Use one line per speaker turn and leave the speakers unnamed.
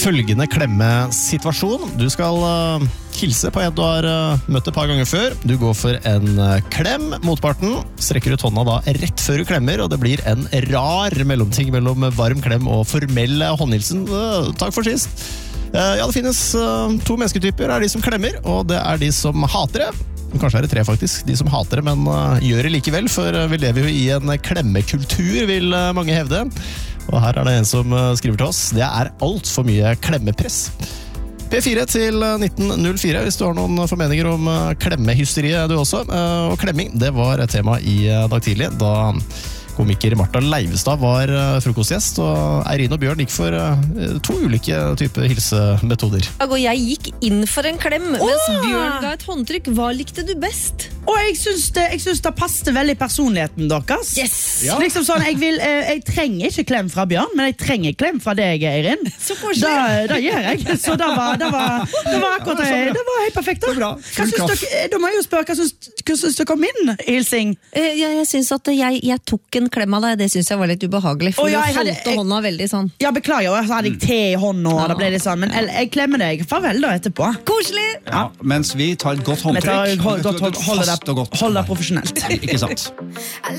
følgende klemmesituasjon. Du skal hilse på en du har møtt et par ganger før. Du går for en klem. Motparten strekker ut hånda da rett før du klemmer, og det blir en rar mellomting mellom varm klem og formell håndhilsen. Takk for sist. Ja, det finnes to mennesketyper. Det er de som klemmer, og det er de som hater det. Kanskje er det tre faktisk, de som hater det, men gjør det likevel, for vi lever jo i en klemmekultur, vil mange hevde. Og her er det en som skriver til oss. Det er alt for mye klemmepress. P4 til 1904, hvis du har noen formeninger om klemmehysteriet du også. Og klemming, det var et tema i dag tidlig, da komiker Martha Leivestad var frokostgjest, og Eirin og Bjørn gikk for to ulike typer hilsemetoder.
Og jeg gikk inn for en klem, mens Bjørn ga et håndtrykk. Hva likte du best?
Og jeg synes det passte veldig personligheten deres.
Yes!
Ja. Liksom sånn, jeg trenger ikke klem fra Bjørn, men jeg trenger klem fra deg, Eirin.
Så koselig.
Da gjør jeg. Så det var akkurat det var helt perfekt. Da. Da må jeg jo spørre, hva synes dere om min hilsing?
Jeg synes at jeg tok en klem av deg. Det synes jeg var litt ubehagelig, for du holdt hånda veldig sånn. Ja,
beklager, så hadde jeg te i hånden, og det ble litt sånn, men jeg klemmer deg. Farvel da etterpå.
Koselig!
Ja, mens vi tar et godt håndtrykk.
Hold det profesjonelt.
Ikke sant?